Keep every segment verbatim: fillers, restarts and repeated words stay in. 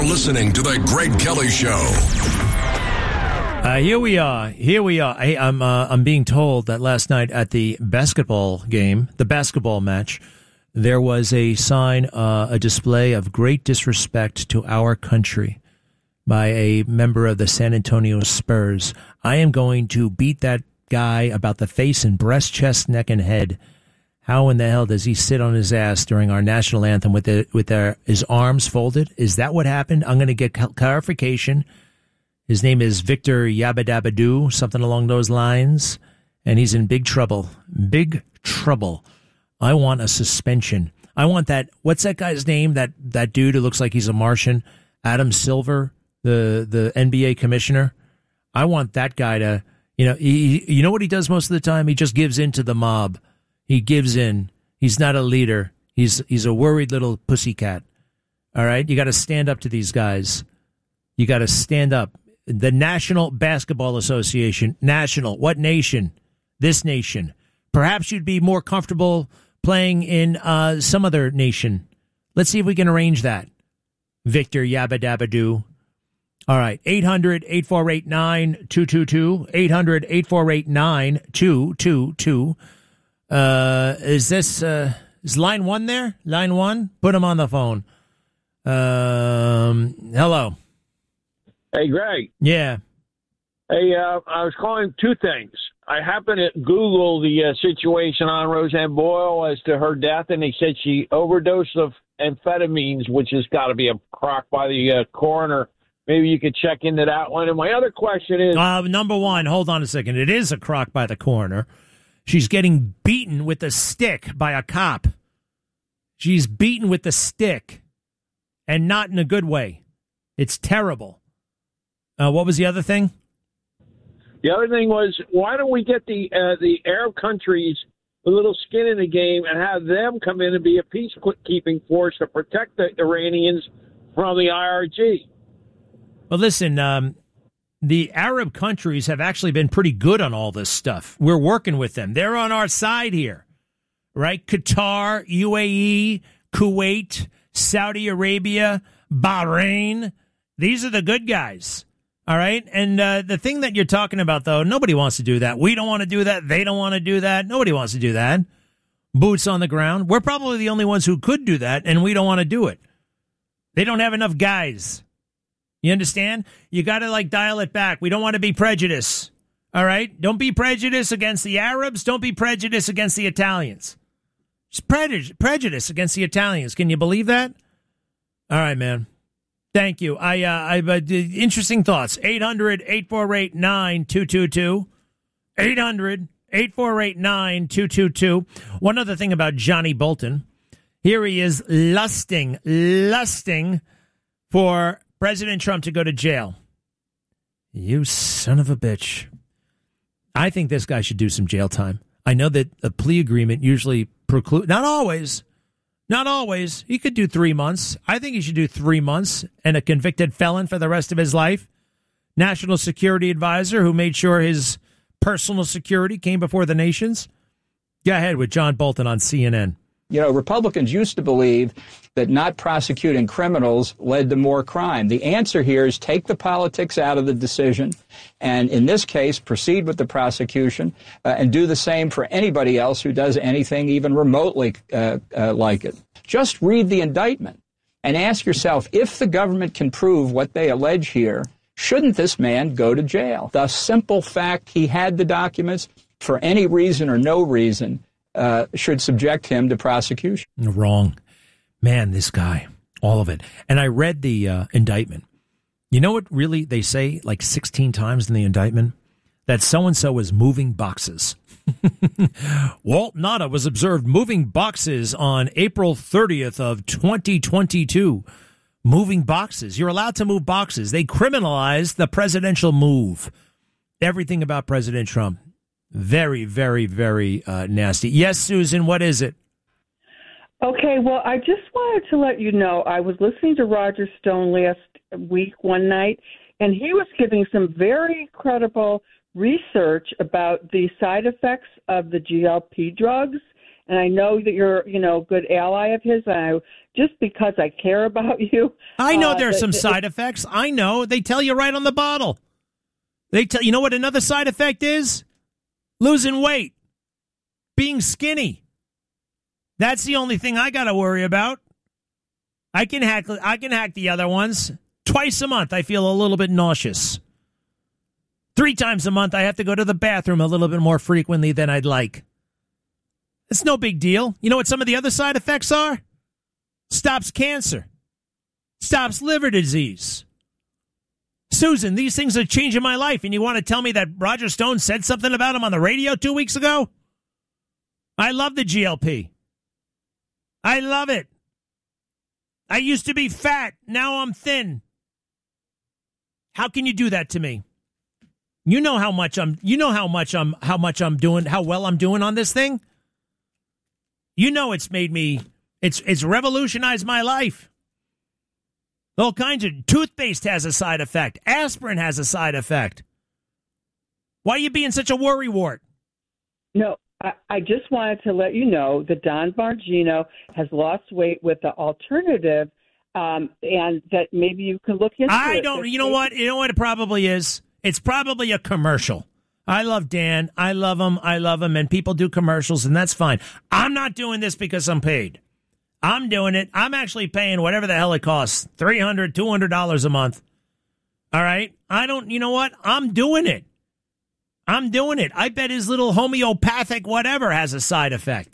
listening to The Greg Kelly Show. Uh, here we are. Here we are. Hey, I'm uh, I'm being told that last night at the basketball game, the basketball match, there was a sign, uh, a display of great disrespect to our country by a member of the San Antonio Spurs. I am going to beat that guy about the face and breast, chest, neck, and head. How in the hell does he sit on his ass during our national anthem with the, with their, his arms folded? Is that what happened? I'm going to get clarification. His name is Victor Yabadabadoo, something along those lines, and he's in big trouble. Big trouble. I want a suspension. I want that. What's that guy's name? That that dude who looks like he's a Martian, Adam Silver, the the N B A commissioner. I want that guy to, you know, he, you know what he does most of the time? He just gives in to the mob. He gives in. He's not a leader. He's he's a worried little pussycat. All right, you got to stand up to these guys. You got to stand up. The National Basketball Association. National. What nation? This nation. Perhaps you'd be more comfortable playing in uh, some other nation. Let's see if we can arrange that. Victor Yabadabadoo. All right. eight hundred, eight four eight, nine two two two. eight hundred, eight four eight, nine two two two. Uh, is this, uh, is line one there? Line one? Put him on the phone. Um, hello. Hey, Greg. Yeah. Hey, uh, I was calling two things. I happened to Google the uh, situation on Roseanne Boyle as to her death, and they said she overdosed of amphetamines, which has got to be a crock by the uh, coroner. Maybe you could check into that one. And my other question is... Uh, number one, hold on a second. It is a crock by the coroner. She's getting beaten with a stick by a cop. She's beaten with the stick, and not in a good way. It's terrible. Uh, what was the other thing? The other thing was, why don't we get the uh, the Arab countries with a little skin in the game and have them come in and be a peacekeeping force to protect the Iranians from the I R G? Well, listen, um, the Arab countries have actually been pretty good on all this stuff. We're working with them. They're on our side here, right? Qatar, U A E, Kuwait, Saudi Arabia, Bahrain. These are the good guys. All right. And uh, the thing that you're talking about, though, nobody wants to do that. We don't want to do that. They don't want to do that. Nobody wants to do that. Boots on the ground. We're probably the only ones who could do that, and we don't want to do it. They don't have enough guys. You understand? You got to, like, dial it back. We don't want to be prejudiced. All right? Don't be prejudiced against the Arabs. Don't be prejudiced against the Italians. Just prejudice, prejudice against the Italians. Can you believe that? All right, man. Thank you. I, uh, I, uh, interesting thoughts. eight hundred, eight four eight, nine two two two. eight hundred, eight four eight, nine two two two. One other thing about Johnny Bolton. Here he is lusting, lusting for President Trump to go to jail. You son of a bitch. I think this guy should do some jail time. I know that a plea agreement usually preclude, not always, Not always. He could do three months. I think he should do three months and a convicted felon for the rest of his life. National Security Advisor who made sure his personal security came before the nation's. Go ahead with John Bolton on C N N. You know, Republicans used to believe that not prosecuting criminals led to more crime. The answer here is take the politics out of the decision and, in this case, proceed with the prosecution uh, and do the same for anybody else who does anything even remotely uh, uh, like it. Just read the indictment and ask yourself, if the government can prove what they allege here, shouldn't this man go to jail? The simple fact he had the documents for any reason or no reason Uh, should subject him to prosecution. Wrong. Man, this guy, all of it. And I read the uh, indictment. You know what really they say like sixteen times in the indictment? That so-and-so was moving boxes. Walt Nauta was observed moving boxes on April thirtieth of twenty twenty-two. Moving boxes. You're allowed to move boxes. They criminalized the presidential move. Everything about President Trump. Very, very, very uh, nasty. Yes, Susan, what is it? Okay, well, I just wanted to let you know, I was listening to Roger Stone last week one night, and he was giving some very credible research about the side effects of the G L P drugs and I know that you're, you know, a good ally of his, and I, just because I care about you. I know uh, there's some the, side effects. I know. They tell you right on the bottle. They tell you know what another side effect is? Losing weight. Being skinny. That's the only thing I got to worry about. I can hack I can hack the other ones. Twice a month I feel a little bit nauseous. Three times a month I have to go to the bathroom a little bit more frequently than I'd like. It's no big deal. You know what some of the other side effects are? Stops cancer. Stops liver disease. Susan, these things are changing my life, and you want to tell me that Roger Stone said something about him on the radio two weeks ago? I love the G L P. I love it. I used to be fat. Now I'm thin. How can you do that to me? You know how much I'm you know how much I'm how much I'm doing, how well I'm doing on this thing? You know it's made me it's it's revolutionized my life. All kinds of toothpaste has a side effect. Aspirin has a side effect. Why are you being such a worrywart? No, I, I just wanted to let you know that Don Bongino has lost weight with the alternative, um, and that maybe you can look into I it. don't, you know what? You know what it probably is? It's probably a commercial. I love Dan. I love him. I love him. And people do commercials, and that's fine. I'm not doing this because I'm paid. I'm doing it. I'm actually paying whatever the hell it costs, three hundred dollars, two hundred dollars a month. All right? I don't, you know what? I'm doing it. I'm doing it. I bet his little homeopathic whatever has a side effect.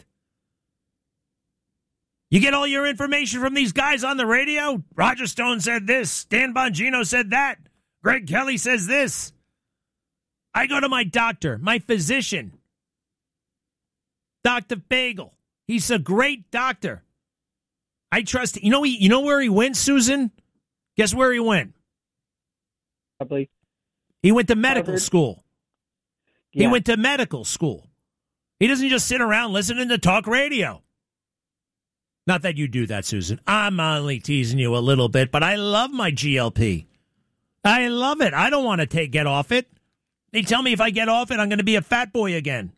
You get all your information from these guys on the radio? Roger Stone said this. Dan Bongino said that. Greg Kelly says this. I go to my doctor, my physician, Doctor Bagel. He's a great doctor. I trust. You know, he, you know where he went, Susan? Guess where he went? Probably. He went to medical Harvard. school. Yeah. He went to medical school. He doesn't just sit around listening to talk radio. Not that you do that, Susan. I'm only teasing you a little bit, but I love my G L P. I love it. I don't want to take get off it. They tell me if I get off it, I'm going to be a fat boy again.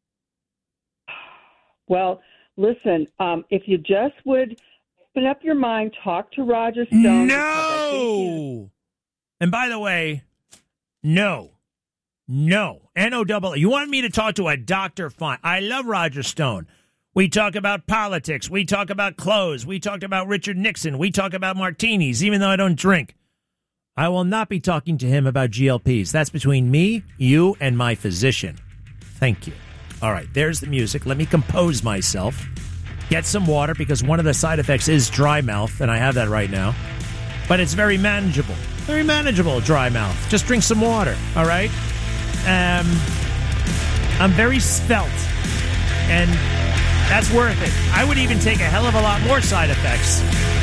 Well, listen, um, if you just would open up your mind, talk to Roger Stone. No! And by the way, no. No. N O double. You want me to talk to a doctor? Fine. I love Roger Stone. We talk about politics. We talk about clothes. We talked about Richard Nixon. We talk about martinis, even though I don't drink. I will not be talking to him about G L Ps. That's between me, you, and my physician. Thank you. All right, there's the music. Let me compose myself. Get some water, because one of the side effects is dry mouth, and I have that right now. But it's very manageable. Very manageable, dry mouth. Just drink some water, all right? Um, I'm very svelte, and that's worth it. I would even take a hell of a lot more side effects.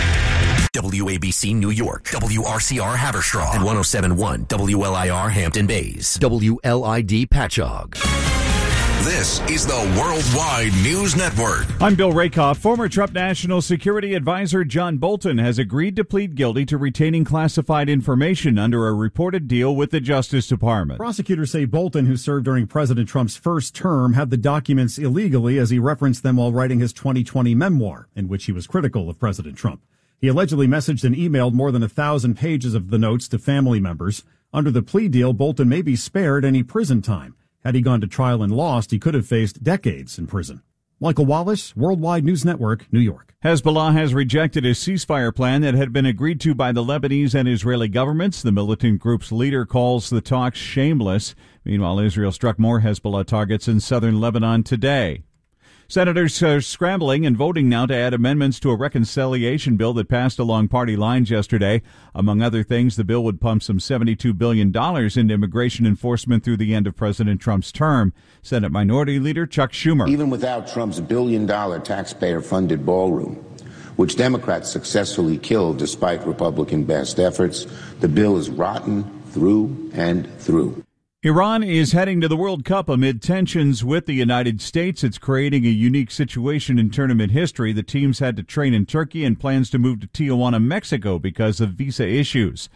W A B C New York, W R C R Haverstraw, and one oh seven point one W L I R Hampton Bays, W L I D Patchogue. This is the Worldwide News Network. I'm Bill Rakoff. Former Trump National Security Advisor John Bolton has agreed to plead guilty to retaining classified information under a reported deal with the Justice Department. Prosecutors say Bolton, who served during President Trump's first term, had the documents illegally as he referenced them while writing his twenty twenty memoir, in which he was critical of President Trump. He allegedly messaged and emailed more than a thousand pages of the notes to family members. Under the plea deal, Bolton may be spared any prison time. Had he gone to trial and lost, he could have faced decades in prison. Michael Wallace, Worldwide News Network, New York. Hezbollah has rejected a ceasefire plan that had been agreed to by the Lebanese and Israeli governments. The militant group's leader calls the talks shameless. Meanwhile, Israel struck more Hezbollah targets in southern Lebanon today. Senators are scrambling and voting now to add amendments to a reconciliation bill that passed along party lines yesterday. Among other things, the bill would pump some seventy-two billion dollars into immigration enforcement through the end of President Trump's term. Senate Minority Leader Chuck Schumer. Even without Trump's billion-dollar taxpayer-funded ballroom, which Democrats successfully killed despite Republican best efforts, the bill is rotten through and through. Iran is heading to the World Cup amid tensions with the United States. It's creating a unique situation in tournament history. The teams had to train in Turkey and plans to move to Tijuana, Mexico because of visa issues.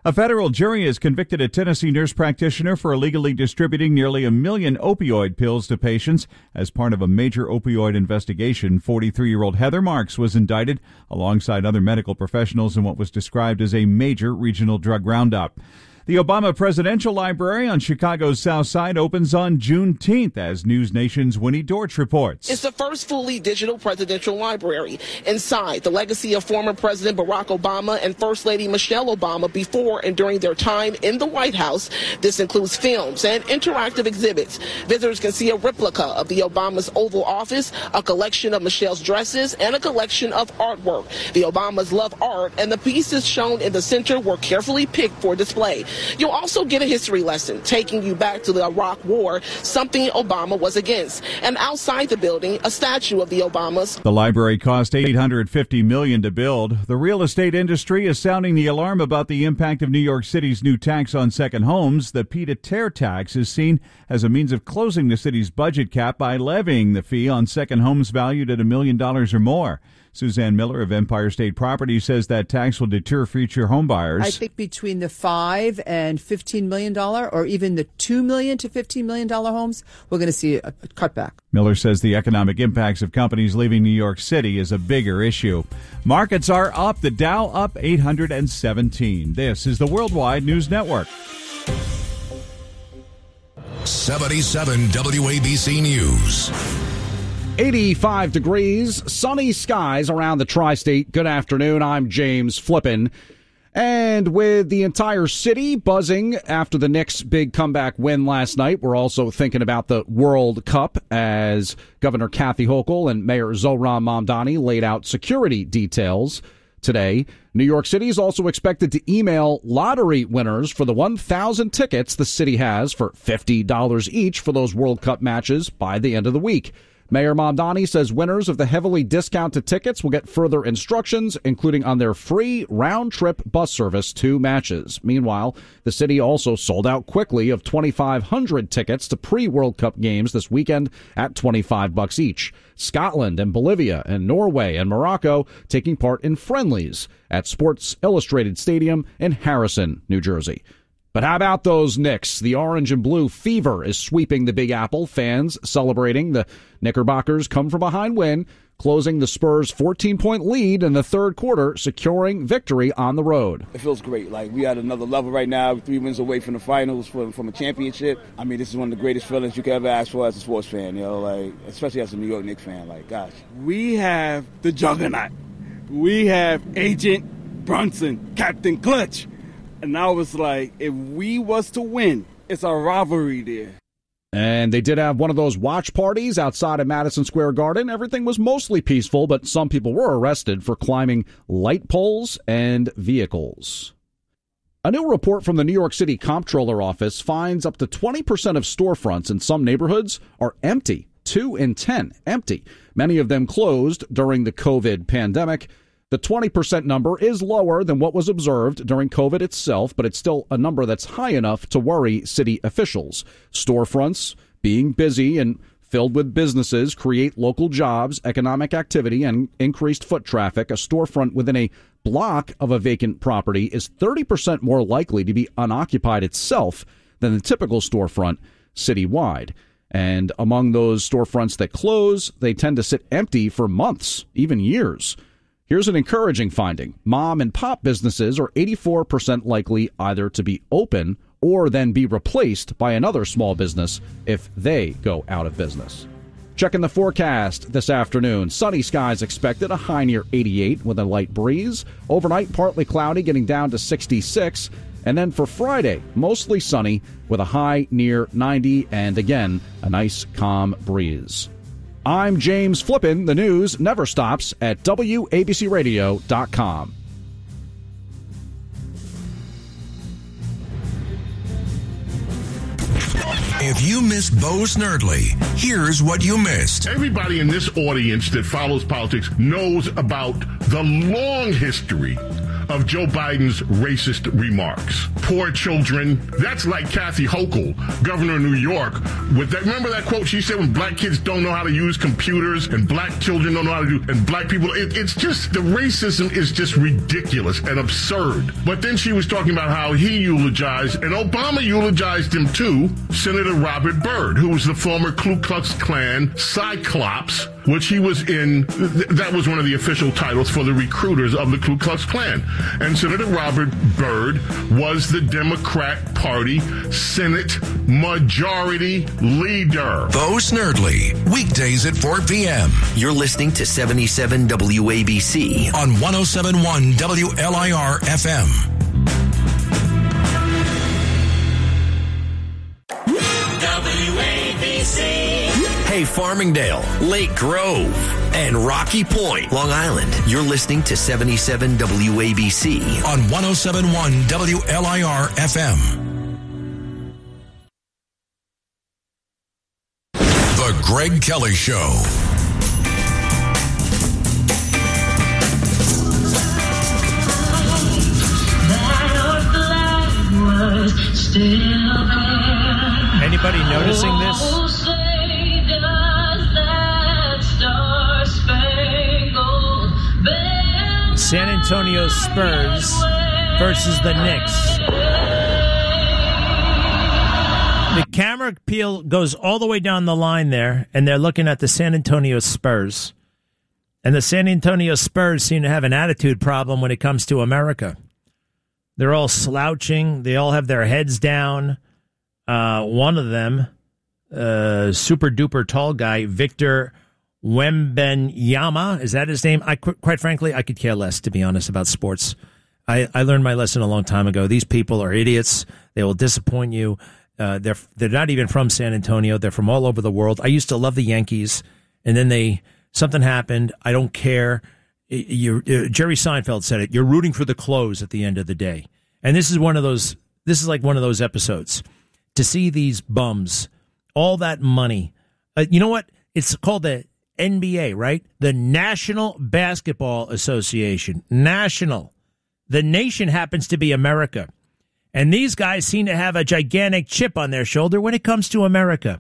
A federal jury has convicted a Tennessee nurse practitioner for illegally distributing nearly a million opioid pills to patients as part of a major opioid investigation. forty-three-year-old Heather Marks was indicted alongside other medical professionals in what was described as a major regional drug roundup. The Obama Presidential Library on Chicago's South Side opens on Juneteenth, as News Nation's Winnie Dortch reports. It's the first fully digital presidential library. Inside, the legacy of former President Barack Obama and First Lady Michelle Obama before and during their time in the White House. This includes films and interactive exhibits. Visitors can see a replica of the Obama's Oval Office, a collection of Michelle's dresses, and a collection of artwork. The Obamas love art, and the pieces shown in the center were carefully picked for display. You'll also get a history lesson taking you back to the Iraq War, something Obama was against. And outside the building, a statue of the Obamas. The library cost eight hundred fifty million dollars to build. The real estate industry is sounding the alarm about the impact of New York City's new tax on second homes. The pied-à-terre tax is seen as a means of closing the city's budget cap by levying the fee on second homes valued at a million dollars or more. Suzanne Miller of Empire State Property saes that tax will deter future home buyers. I think between the five and fifteen million dollars, or even the two million to fifteen million dollar homes, we're going to see a, a cutback. Miller says the economic impacts of companies leaving New York City is a bigger issue. Markets are up. The Dow up eight hundred seventeen. This is the Worldwide News Network. seventy-seven W A B C News. eighty-five degrees, sunny skies around the tri-state. Good afternoon. I'm James Flippin. And with the entire city buzzing after the Knicks' big comeback win last night, we're also thinking about the World Cup as Governor Kathy Hochul and Mayor Zohran Mamdani laid out security details today. New York City is also expected to email lottery winners for the one thousand tickets the city has for fifty dollars each for those World Cup matches by the end of the week. Mayor Mamdani says winners of the heavily discounted tickets will get further instructions, including on their free round-trip bus service to matches. Meanwhile, the city also sold out quickly of twenty-five hundred tickets to pre-World Cup games this weekend at twenty-five bucks each. Scotland and Bolivia and Norway and Morocco taking part in friendlies at Sports Illustrated Stadium in Harrison, New Jersey. But how about those Knicks? The orange and blue fever is sweeping the Big Apple. Fans celebrating the Knickerbockers' come-from-behind win, closing the Spurs' fourteen-point lead in the third quarter, securing victory on the road. It feels great. Like, we at another level right now, three wins away from the finals, from, from a championship. I mean, this is one of the greatest feelings you could ever ask for as a sports fan, you know, like, especially as a New York Knicks fan. Like, gosh. We have the juggernaut. We have Agent Brunson, Captain Clutch. And I was like, if we was to win, it's a rivalry there. And they did have one of those watch parties outside of Madison Square Garden. Everything was mostly peaceful, but some people were arrested for climbing light poles and vehicles. A new report from the New York City Comptroller Office finds up to twenty percent of storefronts in some neighborhoods are empty. Two in ten empty. Many of them closed during the COVID pandemic. The twenty percent number is lower than what was observed during COVID itself, but it's still a number that's high enough to worry city officials. Storefronts being busy and filled with businesses create local jobs, economic activity, and increased foot traffic. A storefront within a block of a vacant property is thirty percent more likely to be unoccupied itself than the typical storefront citywide. And among those storefronts that close, they tend to sit empty for months, even years. Here's an encouraging finding. Mom and pop businesses are eighty-four percent likely either to be open or then be replaced by another small business if they go out of business. Checking the forecast this afternoon. Sunny skies expected, a high near eighty-eight with a light breeze. Overnight, partly cloudy, getting down to sixty-six. And then for Friday, mostly sunny with a high near ninety and, again, a nice calm breeze. I'm James Flippin. The news never stops at W A B C radio dot com. If you missed Bo Snerdley, here's what you missed. Everybody in this audience that follows politics knows about the long history of Joe Biden's racist remarks. Poor children. That's like Kathy Hochul, governor of New York. With that, remember that quote she said when black kids don't know how to use computers and black children don't know how to do, and black people, it, it's just, the racism is just ridiculous and absurd. But then she was talking about how he eulogized, and Obama eulogized him too, Senator Robert Byrd, who was the former Ku Klux Klan Cyclops, which he was in, th- that was one of the official titles for the recruiters of the Ku Klux Klan. And Senator Robert Byrd was the Democrat Party Senate Majority Leader. Bo Snerdly, weekdays at four p.m. You're listening to seventy-seven W A B C on one oh seven point one W L I R F M. W A B C. Hey, Farmingdale, Lake Grove, and Rocky Point, Long Island. You're listening to seventy-seven W A B C on one oh seven point one W L I R F M. The Greg Kelly Show. Anybody noticing this? San Antonio Spurs versus the Knicks. The camera peel goes all the way down the line there, and they're looking at the San Antonio Spurs. And the San Antonio Spurs seem to have an attitude problem when it comes to America. They're all slouching. They all have their heads down. Uh, one of them, uh, super duper tall guy, Victor Wembanyama, is that his name? I quite frankly, I could care less, to be honest, about sports. I, I learned my lesson a long time ago. These people are idiots. They will disappoint you. Uh, they're they're not even from San Antonio. They're from all over the world. I used to love the Yankees, and then they something happened. I don't care. You, uh, Jerry Seinfeld said it. You're rooting for the close at the end of the day, and this is one of those. This is like one of those episodes. To see these bums, all that money. Uh, you know what? It's called the N B A, right? The National Basketball Association. National. The nation happens to be America. And these guys seem to have a gigantic chip on their shoulder when it comes to America.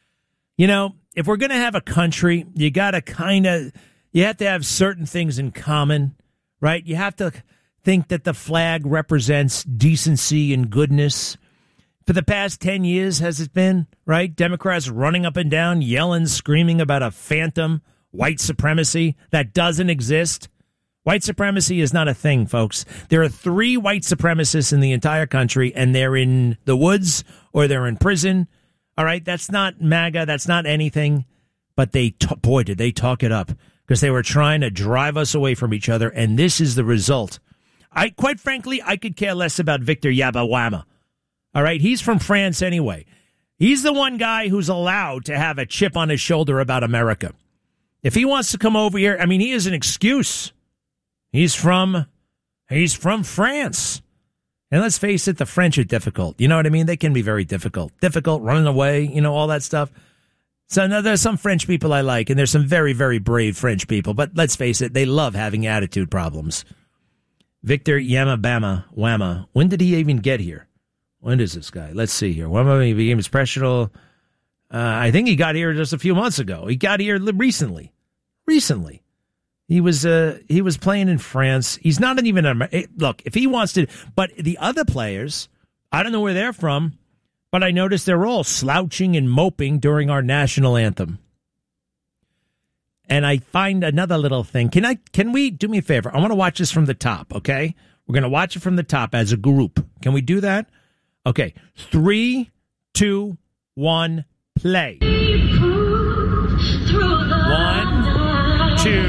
You know, if we're going to have a country, you got to kind of, you have to have certain things in common, right? You have to think that the flag represents decency and goodness. For the past ten years, has it been, right? Democrats running up and down, yelling, screaming about a phantom white supremacy that doesn't exist. White supremacy is not a thing, folks. There are three white supremacists in the entire country, and they're in the woods or they're in prison. All right, that's not MAGA. That's not anything. But they, t- boy, did they talk it up because they were trying to drive us away from each other, and this is the result. I, quite frankly, I could care less about Victor Wembanyama. All right, he's from France anyway. He's the one guy who's allowed to have a chip on his shoulder about America. If he wants to come over here, I mean, he is an excuse. He's from, he's from France. And let's face it, the French are difficult. You know what I mean? They can be very difficult. Difficult, running away, you know, all that stuff. So now there's some French people I like, and there's some very, very brave French people. But let's face it, they love having attitude problems. Victor Wembanyama, Wama, when did he even get here? When is this guy? Let's see here. Wembanyama he became his professional. Uh, I think he got here just a few months ago. He got here recently. Recently. He was uh, he was playing in France. He's not even a look. If he wants to, but the other players, I don't know where they're from, but I noticed they're all slouching and moping during our national anthem. And I find another little thing. Can I? Can we do me a favor? I want to watch this from the top. Okay, we're going to watch it from the top as a group. Can we do that? Okay, three, two, one, play. One, two.